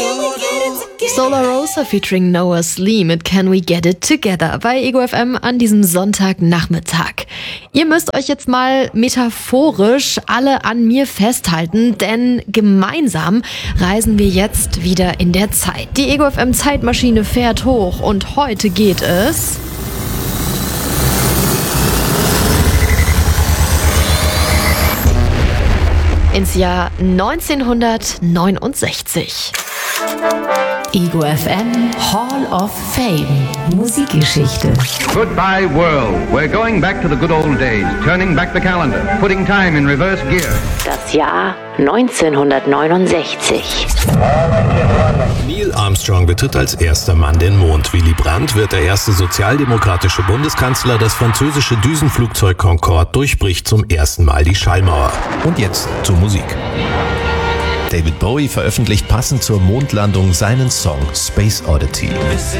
Solar Rosa featuring Noah Slee mit Can We Get It Together bei Ego FM an diesem Sonntagnachmittag. Ihr müsst euch jetzt mal metaphorisch alle an mir festhalten, denn gemeinsam reisen wir jetzt wieder in der Zeit. Die Ego FM Zeitmaschine fährt hoch und heute geht es ins Jahr 1969. Ego FM Hall of Fame Musikgeschichte. Goodbye world. We're going back to the good old days, turning back the calendar, putting time in reverse gear. Das Jahr 1969. Neil Armstrong betritt als erster Mann den Mond. Willy Brandt wird der erste sozialdemokratische Bundeskanzler. Das französische Düsenflugzeug Concorde durchbricht zum ersten Mal die Schallmauer. Und jetzt zur Musik. David Bowie veröffentlicht passend zur Mondlandung seinen Song Space Oddity.